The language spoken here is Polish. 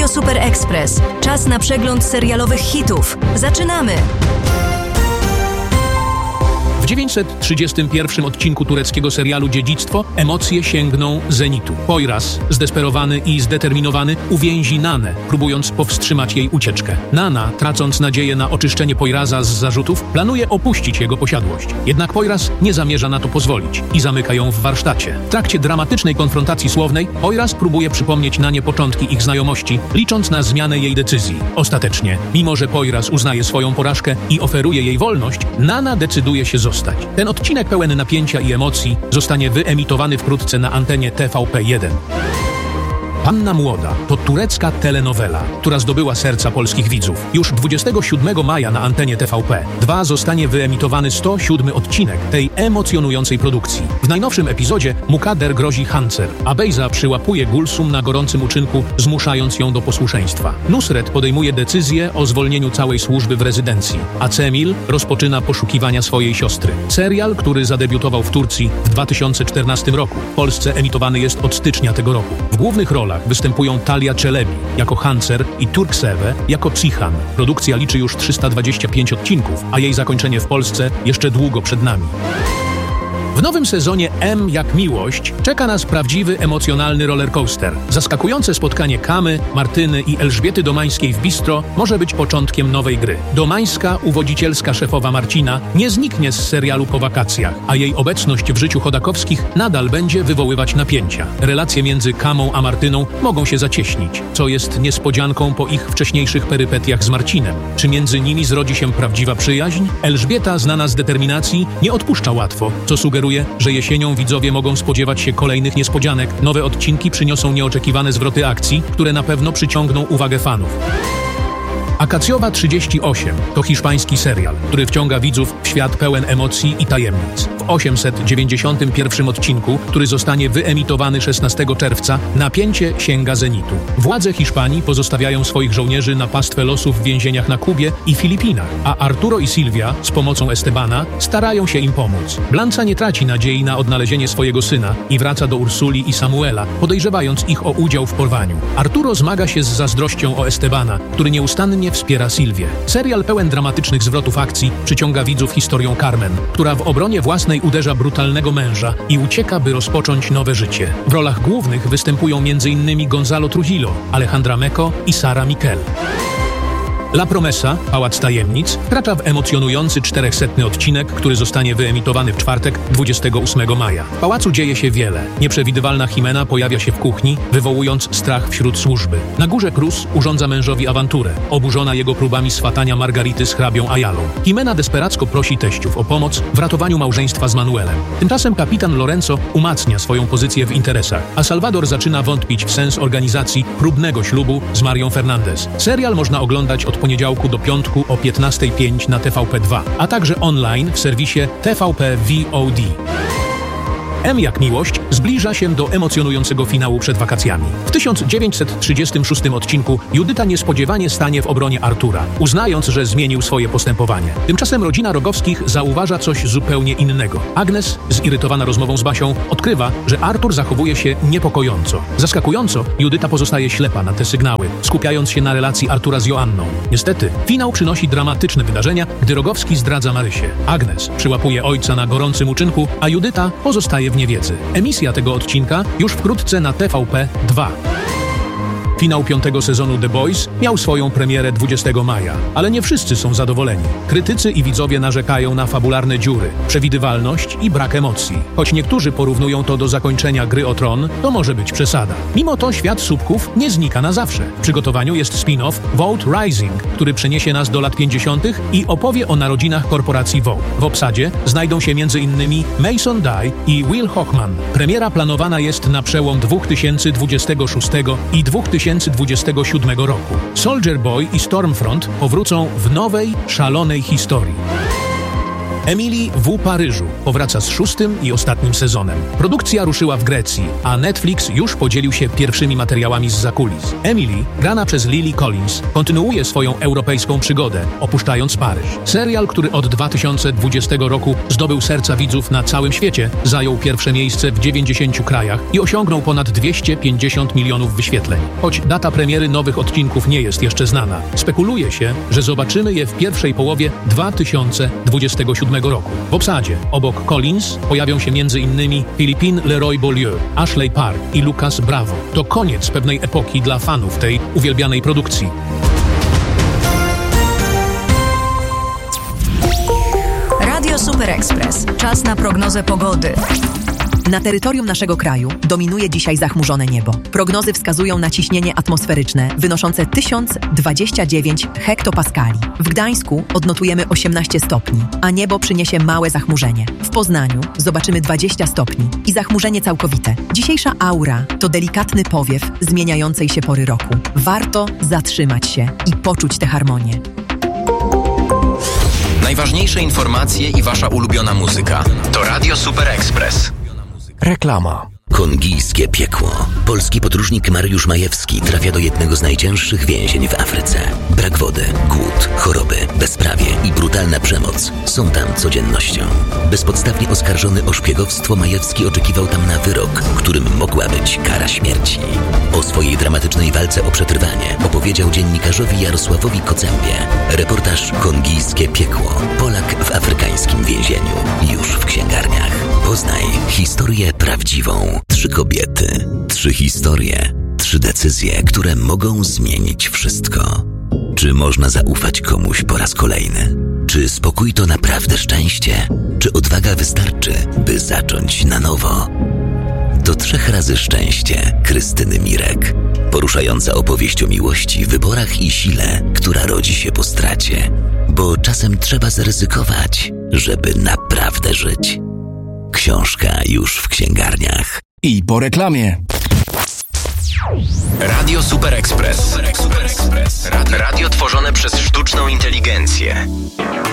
Super Express. Czas na przegląd serialowych hitów. Zaczynamy! W 931 odcinku tureckiego serialu Dziedzictwo emocje sięgną zenitu. Poyraz, zdesperowany i zdeterminowany, uwięzi Nanę, próbując powstrzymać jej ucieczkę. Nana, tracąc nadzieję na oczyszczenie Poyraza z zarzutów, planuje opuścić jego posiadłość. Jednak Poyraz nie zamierza na to pozwolić i zamyka ją w warsztacie. W trakcie dramatycznej konfrontacji słownej Poyraz próbuje przypomnieć Nanie początki ich znajomości, licząc na zmianę jej decyzji. Ostatecznie, mimo że Poyraz uznaje swoją porażkę i oferuje jej wolność, Nana decyduje się zostać. Ten odcinek pełen napięcia i emocji zostanie wyemitowany wkrótce na antenie TVP1. Panna Młoda to turecka telenowela, która zdobyła serca polskich widzów. Już 27 maja na antenie TVP2 zostanie wyemitowany 107 odcinek tej emocjonującej produkcji. W najnowszym epizodzie Mukader grozi Hancer, a Bejza przyłapuje Gulsum na gorącym uczynku, zmuszając ją do posłuszeństwa. Nusret podejmuje decyzję o zwolnieniu całej służby w rezydencji, a Cemil rozpoczyna poszukiwania swojej siostry. Serial, który zadebiutował w Turcji w 2014 roku, w Polsce emitowany jest od stycznia tego roku. W głównych rolach występują Talia Çelebi jako Hancer i Turkseve jako Cihan. Produkcja liczy już 325 odcinków, a jej zakończenie w Polsce jeszcze długo przed nami. W nowym sezonie M jak miłość czeka nas prawdziwy, emocjonalny rollercoaster. Zaskakujące spotkanie Kamy, Martyny i Elżbiety Domańskiej w bistro może być początkiem nowej gry. Domańska, uwodzicielska szefowa Marcina, nie zniknie z serialu po wakacjach, a jej obecność w życiu Chodakowskich nadal będzie wywoływać napięcia. Relacje między Kamą a Martyną mogą się zacieśnić, co jest niespodzianką po ich wcześniejszych perypetiach z Marcinem. Czy między nimi zrodzi się prawdziwa przyjaźń? Elżbieta, znana z determinacji, nie odpuszcza łatwo, co sugeruje, że jesienią widzowie mogą spodziewać się kolejnych niespodzianek. Nowe odcinki przyniosą nieoczekiwane zwroty akcji, które na pewno przyciągną uwagę fanów. Akacjowa 38 to hiszpański serial, który wciąga widzów w świat pełen emocji i tajemnic. W 891 odcinku, który zostanie wyemitowany 16 czerwca, napięcie sięga zenitu. Władze Hiszpanii pozostawiają swoich żołnierzy na pastwę losów w więzieniach na Kubie i Filipinach, a Arturo i Silvia z pomocą Estebana starają się im pomóc. Blanca nie traci nadziei na odnalezienie swojego syna i wraca do Ursuli i Samuela, podejrzewając ich o udział w porwaniu. Arturo zmaga się z zazdrością o Estebana, który nieustannie wspiera Silvię. Serial pełen dramatycznych zwrotów akcji przyciąga widzów historią Carmen, która w obronie własnej uderza brutalnego męża i ucieka, by rozpocząć nowe życie. W rolach głównych występują m.in. Gonzalo Trujillo, Alejandra Meco i Sara Miquel. La Promesa, Pałac Tajemnic, wkracza w emocjonujący 400. odcinek, który zostanie wyemitowany w czwartek, 28 maja. W pałacu dzieje się wiele. Nieprzewidywalna Jimena pojawia się w kuchni, wywołując strach wśród służby. Na górze Cruz urządza mężowi awanturę, oburzona jego próbami swatania Margarity z hrabią Ayalą. Jimena desperacko prosi teściów o pomoc w ratowaniu małżeństwa z Manuelem. Tymczasem kapitan Lorenzo umacnia swoją pozycję w interesach, a Salvador zaczyna wątpić w sens organizacji próbnego ślubu z Marią Fernandez. Serial można oglądać od poniedziałku do piątku o 15:05 na TVP2, a także online w serwisie TVP VOD. M jak miłość zbliża się do emocjonującego finału przed wakacjami. W 1936 odcinku Judyta niespodziewanie stanie w obronie Artura, uznając, że zmienił swoje postępowanie. Tymczasem rodzina Rogowskich zauważa coś zupełnie innego. Agnes, zirytowana rozmową z Basią, odkrywa, że Artur zachowuje się niepokojąco. Zaskakująco, Judyta pozostaje ślepa na te sygnały, skupiając się na relacji Artura z Joanną. Niestety, finał przynosi dramatyczne wydarzenia, gdy Rogowski zdradza Marysię. Agnes przyłapuje ojca na gorącym uczynku, a Judyta pozostaje w niewiedzy. Emisja tego odcinka już wkrótce na TVP2. Finał 5. sezonu The Boys miał swoją premierę 20 maja, ale nie wszyscy są zadowoleni. Krytycy i widzowie narzekają na fabularne dziury, przewidywalność i brak emocji. Choć niektórzy porównują to do zakończenia Gry o Tron, to może być przesada. Mimo to świat słupków nie znika na zawsze. W przygotowaniu jest spin-off Vote Rising, który przeniesie nas do lat 50. i opowie o narodzinach korporacji Vote. W obsadzie znajdą się m.in. Mason Dye i Will Hochman. Premiera planowana jest na przełom 2026 i 2027 roku. Soldier Boy i Stormfront powrócą w nowej, szalonej historii. Emily w Paryżu powraca z 6. i ostatnim sezonem. Produkcja ruszyła w Grecji, a Netflix już podzielił się pierwszymi materiałami z zakulis. Emily, grana przez Lily Collins, kontynuuje swoją europejską przygodę, opuszczając Paryż. Serial, który od 2020 roku zdobył serca widzów na całym świecie, zajął pierwsze miejsce w 90 krajach i osiągnął ponad 250 milionów wyświetleń. Choć data premiery nowych odcinków nie jest jeszcze znana, spekuluje się, że zobaczymy je w pierwszej połowie 2027 roku. W obsadzie obok Collins pojawią się m.in. Philippine Leroy-Beaulieu, Ashley Park i Lucas Bravo. To koniec pewnej epoki dla fanów tej uwielbianej produkcji. Radio Super Express. Czas na prognozę pogody. Na terytorium naszego kraju dominuje dzisiaj zachmurzone niebo. Prognozy wskazują na ciśnienie atmosferyczne wynoszące 1029 hektopaskali. W Gdańsku odnotujemy 18 stopni, a niebo przyniesie małe zachmurzenie. W Poznaniu zobaczymy 20 stopni i zachmurzenie całkowite. Dzisiejsza aura to delikatny powiew zmieniającej się pory roku. Warto zatrzymać się i poczuć tę harmonię. Najważniejsze informacje i wasza ulubiona muzyka to Radio Super Express. Reklama. Kongijskie piekło. Polski podróżnik Mariusz Majewski trafia do jednego z najcięższych więzień w Afryce. Brak wody, głód, choroby, bezprawie i brutalna przemoc są tam codziennością. Bezpodstawnie oskarżony o szpiegowstwo, Majewski oczekiwał tam na wyrok, którym mogła być kara śmierci. O swojej dramatycznej walce o przetrwanie opowiedział dziennikarzowi Jarosławowi Kocębie. Reportaż Kongijskie piekło. Polak w afrykańskim więzieniu. Już w księgarniach. Poznaj historię prawdziwą. 3 kobiety, 3 historie, 3 decyzje, które mogą zmienić wszystko. Czy można zaufać komuś po raz kolejny? Czy spokój to naprawdę szczęście? Czy odwaga wystarczy, by zacząć na nowo? To 3 razy szczęście Krystyny Mirek. Poruszająca opowieść o miłości, wyborach i sile, która rodzi się po stracie. Bo czasem trzeba zaryzykować, żeby naprawdę żyć. Książka już w księgarniach. I po reklamie. Radio Super Express. Radio tworzone przez sztuczną inteligencję.